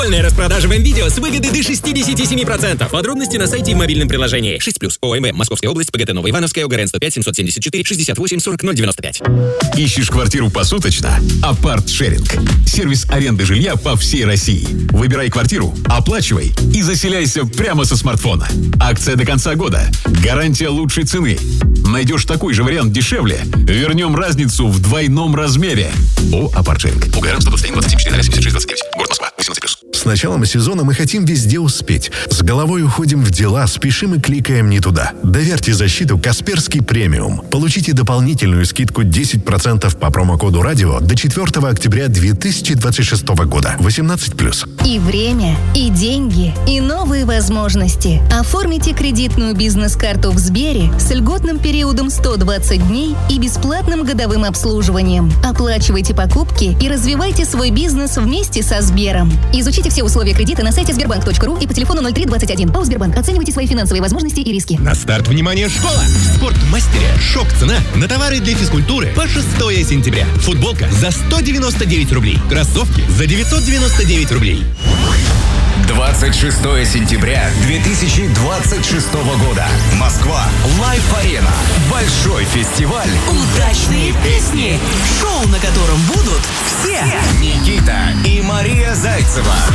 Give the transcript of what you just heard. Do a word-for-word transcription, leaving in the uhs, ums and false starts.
Полная распродажа в МВидео с выгодой до шестьдесят семь процентов. Подробности на сайте и в мобильном приложении. шесть плюс. ОМВ. Московская область. ПГТ Новоивановская. ОГРН сто пять семьсот семьдесят четыре шестьдесят восемь сорок ноль девяносто пять. Ищешь квартиру посуточно? Апарт-шеринг. Сервис аренды жилья по всей России. Выбирай квартиру, оплачивай и заселяйся прямо со смартфона. Акция до конца года. Гарантия лучшей цены. Найдешь такой же вариант дешевле? Вернем разницу в двойном размере. О, Апарт-шеринг. ОГРН сто двадцать один двадцать семь четыре семьдесят шесть двадцать девять. Город Москва. восемнадцать плюс. С началом сезона мы хотим везде успеть. С головой уходим в дела, спешим и кликаем не туда. Доверьте защиту Касперский премиум. Получите дополнительную скидку десять процентов по промокоду радио до четвёртого октября две тысячи двадцать шестого года. восемнадцать плюс. И время, и деньги, и новые возможности. Оформите кредитную бизнес-карту в Сбере с льготным периодом сто двадцать дней и бесплатным годовым обслуживанием. Оплачивайте покупки и развивайте свой бизнес вместе со Сбером. Изучите все условия кредита на сайте сбербанк точка ру и по телефону ноль три двадцать один. ПАО «Сбербанк». Оценивайте свои финансовые возможности и риски. На старт, внимание, школа! В Спортмастере шок-цена на товары для физкультуры по шестое сентября. Футболка за сто девяносто девять рублей. Кроссовки за девятьсот девяносто девять рублей. двадцать шестое сентября две тысячи двадцать шестого года. Москва. Лайф-арена. Большой фестиваль. Удачные песни. Шоу, на котором будут все. Никита и Мария Зайцева.